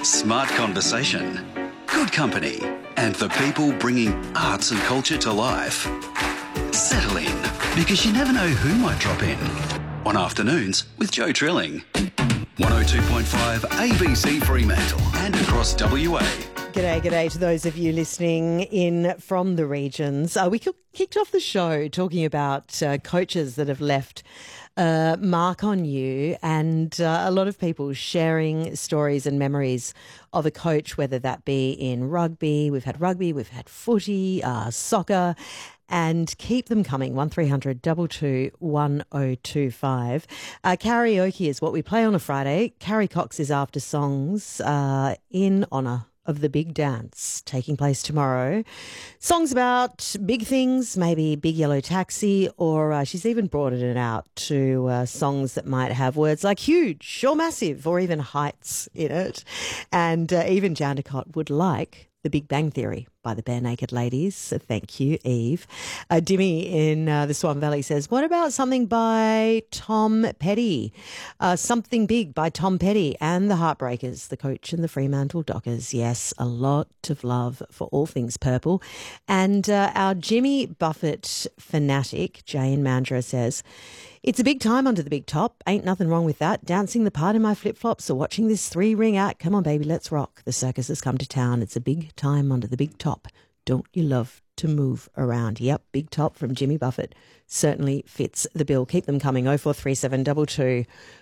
Smart conversation, good company, and the people bringing arts and culture to life. Settle in, because you never know who might drop in. On Afternoons with Joe Trilling. 102.5 ABC Fremantle and across WA. G'day to those of you listening in from the regions. We kicked off the show talking about coaches that have left a mark on you, and a lot of people sharing stories and memories of a coach, whether that be in rugby. We've had footy, soccer, and keep them coming. 1300 22 1025. Karaoke is what we play on a Friday. Carrie Cox is after songs in honour of the big dance taking place tomorrow. Songs about big things, maybe Big Yellow Taxi, or she's even broadened it out to songs that might have words like huge or massive or even heights in it. And even Jandakot would like The Big Bang Theory by the Bare Naked Ladies. So thank you, Eve. Dimmy in the Swan Valley says, what about something by Tom Petty? Something Big by Tom Petty and the Heartbreakers, the Coach and the Fremantle Dockers. Yes, a lot of love for all things purple. And our Jimmy Buffett fanatic, Jay in Mandurah, says, it's a big time under the big top. Ain't nothing wrong with that. Dancing the part in my flip-flops or watching this 3-ring act. Come on, baby, let's rock. The circus has come to town. It's a big time under the big top. Don't you love to move around? Yep, big top from Jimmy Buffett certainly fits the bill. Keep them coming. 0437 22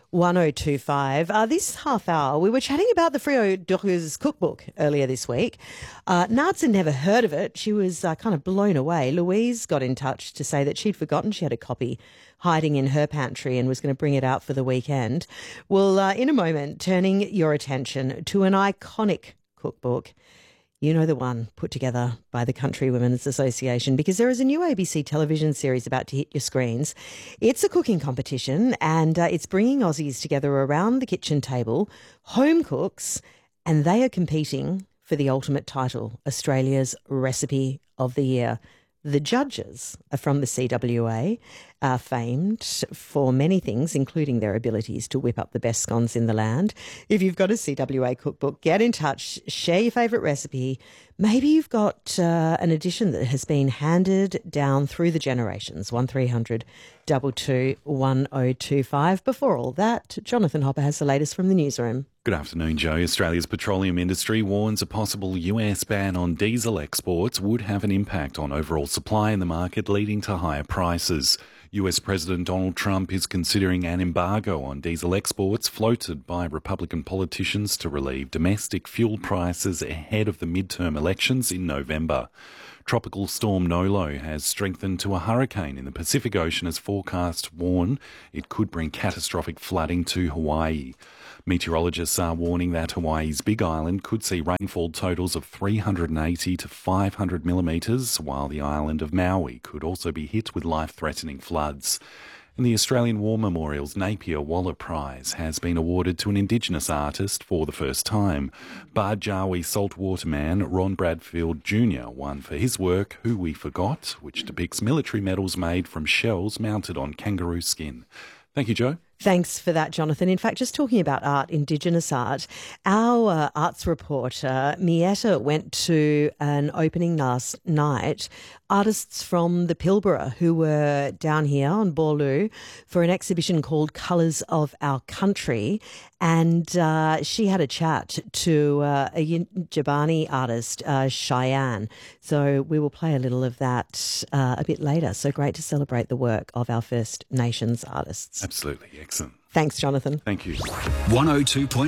1025. This half hour, we were chatting about the Freo Dockers cookbook earlier this week. Nards had never heard of it. She was kind of blown away. Louise got in touch to say that she'd forgotten she had a copy hiding in her pantry and was going to bring it out for the weekend. Well, in a moment, turning your attention to an iconic cookbook. You know the one put together by the Country Women's Association, because there is a new ABC television series about to hit your screens. It's a cooking competition, and it's bringing Aussies together around the kitchen table, home cooks, and they are competing for the ultimate title, Australia's Recipe of the Year. The judges are from the CWA, famed for many things, including their abilities to whip up the best scones in the land. If you've got a CWA cookbook, get in touch, share your favourite recipe. Maybe you've got an edition that has been handed down through the generations. 1300 22 1025. Before all that, Jonathan Hopper has the latest from the newsroom. Good afternoon, Joe. Australia's petroleum industry warns a possible US ban on diesel exports would have an impact on overall supply in the market, leading to higher prices. US President Donald Trump is considering an embargo on diesel exports floated by Republican politicians to relieve domestic fuel prices ahead of the midterm elections in November. Tropical storm Nolo has strengthened to a hurricane in the Pacific Ocean as forecasts warn it could bring catastrophic flooding to Hawaii. Meteorologists are warning that Hawaii's Big Island could see rainfall totals of 380 to 500 millimetres, while the island of Maui could also be hit with life-threatening floods. And the Australian War Memorial's Napier Waller Prize has been awarded to an Indigenous artist for the first time. Barjawi saltwater man Ron Bradfield Jr. won for his work Who We Forgot, which depicts military medals made from shells mounted on kangaroo skin. Thank you, Joe. Thanks for that, Jonathan. In fact, just talking about art, Indigenous art, our arts reporter, Mietta, went to an opening last night. Artists from the Pilbara who were down here on Boorloo for an exhibition called Colours of Our Country. And she had a chat to a Yindjibarndi artist, Cheyenne. So we will play a little of that a bit later. So great to celebrate the work of our First Nations artists. Absolutely. Excellent. Thanks, Jonathan. Thank you. 102.5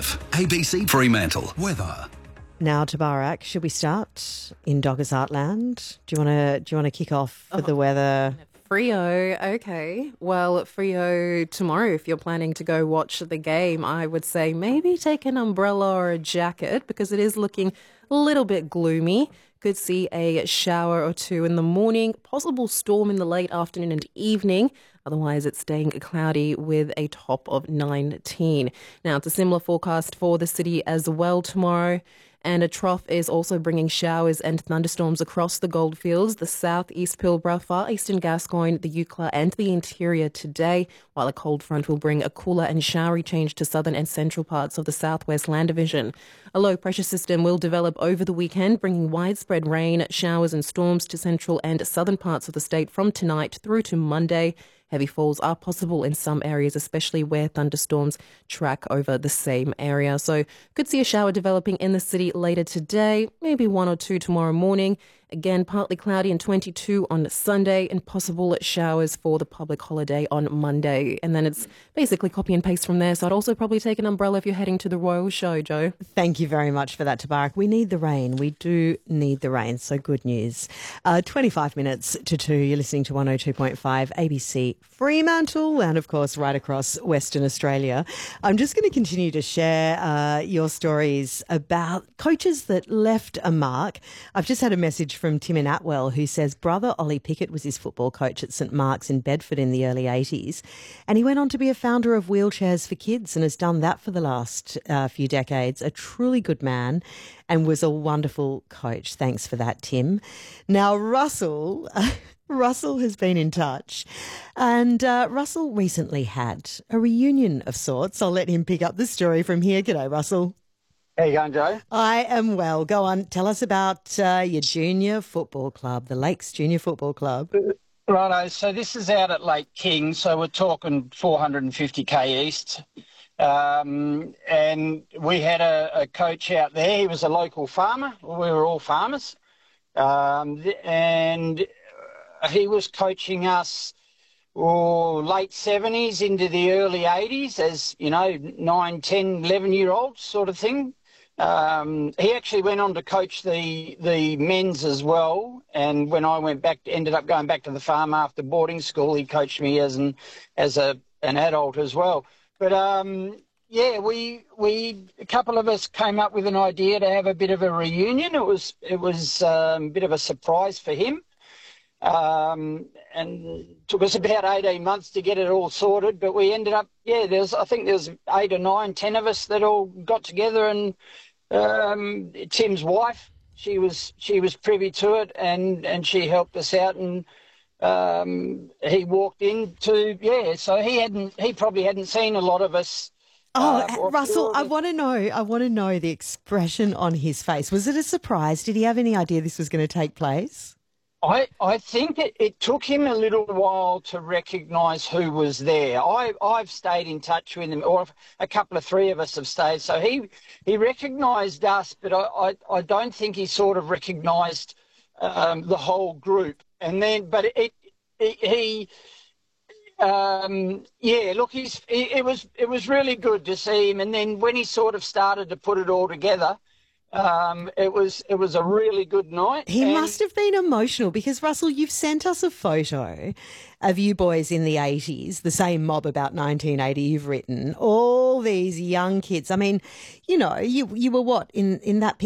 ABC Fremantle. Weather. Now, Tabarak, should we start in Dockers Heartland? Do you want to kick off for the weather? Freo, okay. Well, Freo tomorrow, if you're planning to go watch the game, I would say maybe take an umbrella or a jacket because it is looking a little bit gloomy. Could see a shower or two in the morning, possible storm in the late afternoon and evening. Otherwise, it's staying cloudy with a top of 19. Now, it's a similar forecast for the city as well tomorrow. And a trough is also bringing showers and thunderstorms across the Goldfields, the south, East Pilbara, far eastern Gascoyne, the Eucla and the interior today, while a cold front will bring a cooler and showery change to southern and central parts of the southwest land division. A low pressure system will develop over the weekend, bringing widespread rain, showers and storms to central and southern parts of the state from tonight through to Monday. Heavy falls are possible in some areas, especially where thunderstorms track over the same area. So could see a shower developing in the city later today, maybe 1 or 2 tomorrow morning. Again, partly cloudy and 22 on Sunday, and possible showers for the public holiday on Monday. And then it's basically copy and paste from there. So I'd also probably take an umbrella if you're heading to the Royal Show, Joe. Thank you very much for that, Tabarak. We need the rain. We do need the rain. So good news. 25 minutes to 2. You're listening to 102.5 ABC Fremantle and, of course, right across Western Australia. I'm just going to continue to share your stories about coaches that left a mark. I've just had a message from Tim in Atwell, who says brother Ollie Pickett was his football coach at St Mark's in Bedford in the early 80s, and he went on to be a founder of Wheelchairs for Kids and has done that for the last few decades. A truly good man and was a wonderful coach. Thanks for that, Tim. Now, Russell has been in touch, and Russell recently had a reunion of sorts. I'll let him pick up the story from here. G'day, Russell. How you going, Joe? I am well. Go on. Tell us about your junior football club, the Lakes Junior Football Club. Righto. So this is out at Lake King. So we're talking 450k east. And we had a coach out there. He was a local farmer. We were all farmers. And he was coaching us late 70s into the early 80s as, 9, 10, 11-year-olds sort of thing. He actually went on to coach the men's as well, and when I ended up going back to the farm after boarding school, he coached me as an adult as well. But a couple of us came up with an idea to have a bit of a reunion. It was a bit of a surprise for him, and took us about 18 months to get it all sorted. But we ended up, I think there was 8 or 9, 10 of us that all got together, and Tim's wife, she was privy to it, and she helped us out, and he walked into so he probably hadn't seen a lot of us. Russell, I want to know the expression on his face. Was it a surprise? Did he have any idea this was going to take place? I think it took him a little while to recognise who was there. I've stayed in touch with him, or a couple of 3 of us have stayed. So he recognised us, but I don't think he sort of recognised the whole group. And then, but it was really good to see him. And then when he sort of started to put it all together, it was a really good night. He must have been emotional because, Russell, you've sent us a photo of you boys in the 80s, the same mob about 1980 you've written, all these young kids. I mean, you were what, in that